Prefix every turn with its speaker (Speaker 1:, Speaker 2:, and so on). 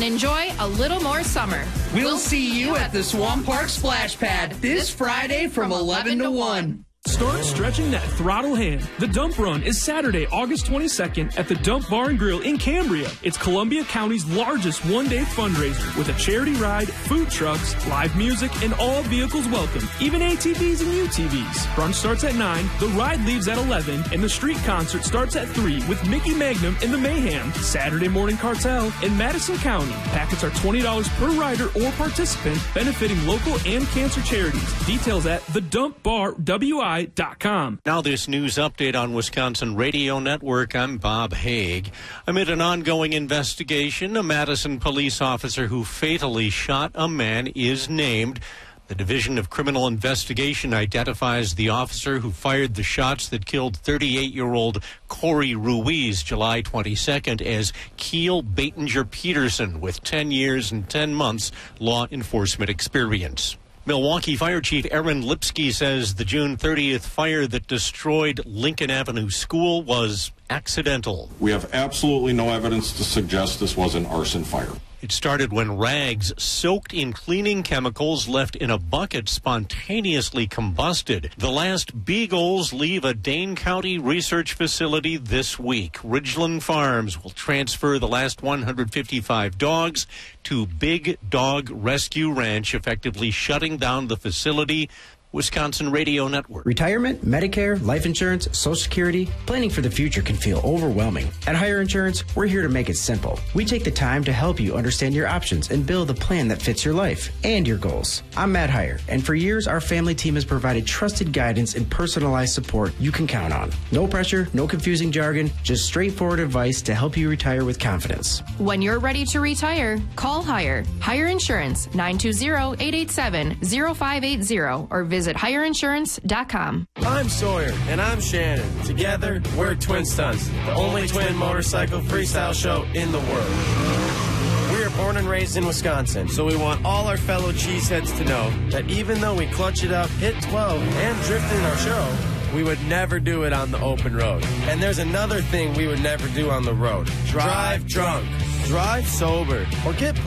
Speaker 1: enjoy a little more summer.
Speaker 2: We'll see you at the Swamp Park Splash Pad this Friday from 11 to 1.
Speaker 3: Start stretching that throttle hand. The Dump Run is Saturday, August 22nd at the Dump Bar and Grill in Cambria. It's Columbia County's largest one-day fundraiser with a charity ride, food trucks, live music, and all vehicles welcome, even ATVs and UTVs. Brunch starts at 9, the ride leaves at 11, and the street concert starts at 3 with Mickey Magnum and the Mayhem. Saturday Morning Cartel in Madison County. Packets are $20 per rider or participant, benefiting local and cancer charities. Details at thedumpbarwi.com.
Speaker 4: Now this news update on Wisconsin Radio Network. I'm Bob Haig. Amid an ongoing investigation, a Madison police officer who fatally shot a man is named. The Division of Criminal Investigation identifies the officer who fired the shots that killed 38-year-old Corey Ruiz July 22nd as Keel Batinger Peterson, with 10 years and 10 months law enforcement experience. Milwaukee Fire Chief Aaron Lipsky says the June 30th fire that destroyed Lincoln Avenue School was accidental.
Speaker 5: We have absolutely no evidence to suggest this was an arson fire.
Speaker 4: It started when rags soaked in cleaning chemicals left in a bucket spontaneously combusted. The last beagles leave a Dane County research facility this week. Ridgeland Farms will transfer the last 155 dogs to Big Dog Rescue Ranch, effectively shutting down the facility. Wisconsin Radio Network.
Speaker 6: Retirement, Medicare, life insurance, Social Security, planning for the future can feel overwhelming. At Hire Insurance, we're here to make it simple. We take the time to help you understand your options and build a plan that fits your life and your goals. I'm Matt Hire, and for years, our family team has provided trusted guidance and personalized support you can count on. No pressure, no confusing jargon, just straightforward advice to help you retire with confidence.
Speaker 1: When you're ready to retire, call Hire. Hire Insurance, 920-887-0580, or visit hireinsurance.com.
Speaker 7: I'm Sawyer. And I'm Shannon. Together, we're Twin Stunts, the only twin motorcycle freestyle show in the world. We are born and raised in Wisconsin, so we want all our fellow cheeseheads to know that even though we clutch it up, hit 12, and drift in our show, we would never do it on the open road. And there's another thing we would never do on the road. Drive drunk. Drive sober. Or get